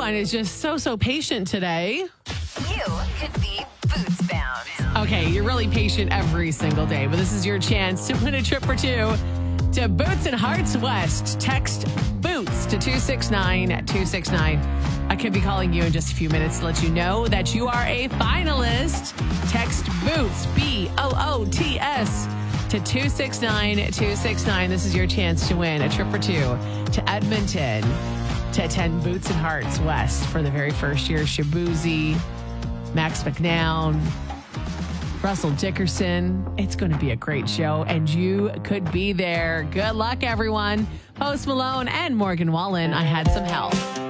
everyone is just so patient today. You could be boots bound. Okay, you're really patient every single day, but this is your chance to win a trip or two to Boots and Hearts West. Text BOOTS to 269-269. I could be calling you in just a few minutes to let you know that you are a finalist. Text BOOTS, BOOTS, to 269-269. This is your chance to win a trip or two to Edmonton to attend Boots and Hearts West for the very first year. Shabuzi, Max McNown, Russell Dickerson. It's going to be a great show, and you could be there. Good luck, everyone. Post Malone and Morgan Wallen, I Had Some Help.